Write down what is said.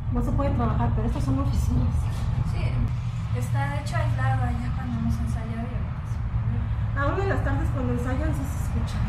No se puede trabajar, pero estas son oficinas. Sí, está de hecho aislado allá cuando hemos ensayado y ahorita se puede ver. Aún en las tardes cuando ensayan sí se escucha.